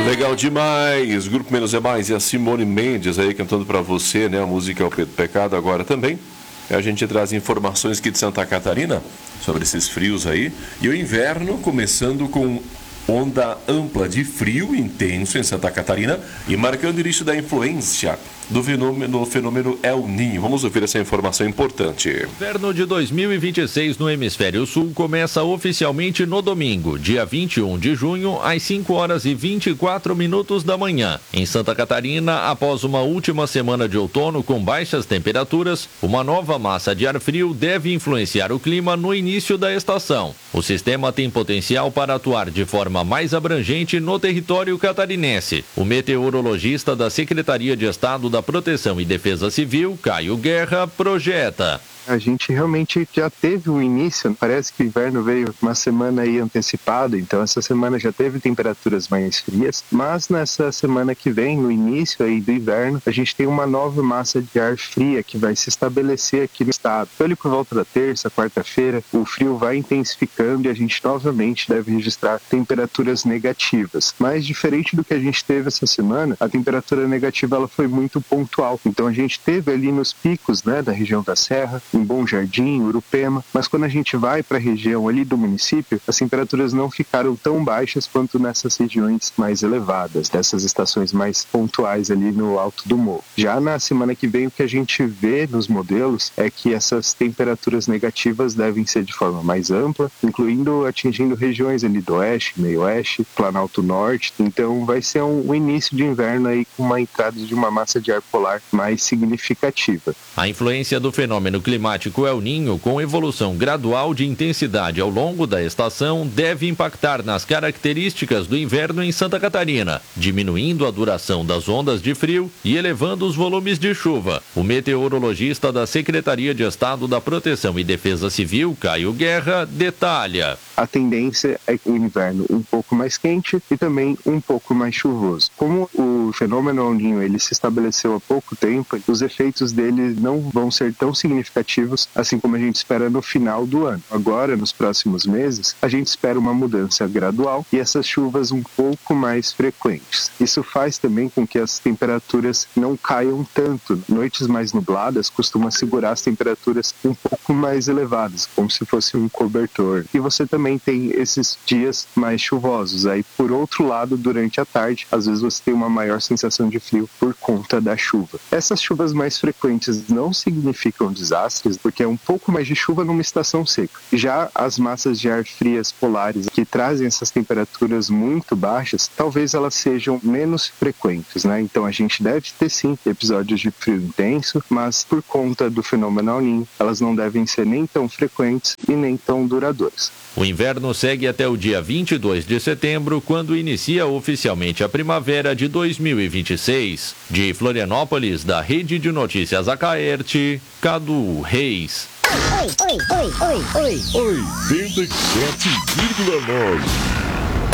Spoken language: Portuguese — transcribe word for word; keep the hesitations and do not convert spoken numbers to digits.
Legal demais. Grupo Menos é Mais e a Simone Mendes aí cantando pra você, né? A música é o Pecado agora também. A gente traz informações aqui de Santa Catarina sobre esses frios aí. E o inverno começando com onda ampla de frio intenso em Santa Catarina e marcando o início da influência do fenômeno, fenômeno El Niño. Vamos ouvir essa informação importante. O inverno de dois mil e vinte e seis no Hemisfério Sul começa oficialmente no domingo, dia vinte e um de junho, às cinco horas e vinte e quatro minutos da manhã. Em Santa Catarina, após uma última semana de outono com baixas temperaturas, uma nova massa de ar frio deve influenciar o clima no início da estação. O sistema tem potencial para atuar de forma mais abrangente no território catarinense. O meteorologista da Secretaria de Estado da Proteção e Defesa Civil, Caio Guerra, projeta. A gente realmente já teve um início, parece que o inverno veio uma semana aí antecipada, então essa semana já teve temperaturas mais frias, mas nessa semana que vem, no início aí do inverno, a gente tem uma nova massa de ar fria que vai se estabelecer aqui no estado. Então ali por volta da terça, quarta-feira, o frio vai intensificando e a gente novamente deve registrar temperaturas negativas. Mas diferente do que a gente teve essa semana, a temperatura negativa ela foi muito pontual. Então a gente teve ali nos picos, né, da região da Serra, em Bom Jardim, Urupema, mas quando a gente vai para a região ali do município, as temperaturas não ficaram tão baixas quanto nessas regiões mais elevadas, dessas estações mais pontuais ali no alto do morro. Já na semana que vem, o que a gente vê nos modelos é que essas temperaturas negativas devem ser de forma mais ampla, incluindo atingindo regiões ali do oeste, meio oeste, Planalto Norte, então vai ser um, um início de inverno aí com uma entrada de uma massa de ar polar mais significativa. A influência do fenômeno climático climático El Niño, com evolução gradual de intensidade ao longo da estação, deve impactar nas características do inverno em Santa Catarina, diminuindo a duração das ondas de frio e elevando os volumes de chuva. O meteorologista da Secretaria de Estado da Proteção e Defesa Civil, Caio Guerra, detalha. A tendência é o inverno um pouco mais quente e também um pouco mais chuvoso. Como o fenômeno El Niño ele se estabeleceu há pouco tempo, os efeitos dele não vão ser tão significativos assim como a gente espera no final do ano. Agora, nos próximos meses, a gente espera uma mudança gradual e essas chuvas um pouco mais frequentes. Isso faz também com que as temperaturas não caiam tanto. Noites mais nubladas costumam segurar as temperaturas um pouco mais elevadas, como se fosse um cobertor. E você também tem esses dias mais chuvosos. Aí, por outro lado, durante a tarde, às vezes você tem uma maior sensação de frio por conta da chuva. Essas chuvas mais frequentes não significam desastres, porque é um pouco mais de chuva numa estação seca. Já as massas de ar frias polares que trazem essas temperaturas muito baixas, talvez elas sejam menos frequentes, né? Então a gente deve ter sim episódios de frio intenso, mas por conta do fenômeno El Niño, elas não devem ser nem tão frequentes e nem tão duradouras. O inverno segue até o dia vinte e dois de setembro, quando inicia oficialmente a primavera de dois mil e vinte e seis. De Florianópolis, da Rede de Notícias Acaerte, Cadu Reis. Oi, oi, oi, oi, oi. oitenta e sete vírgula nove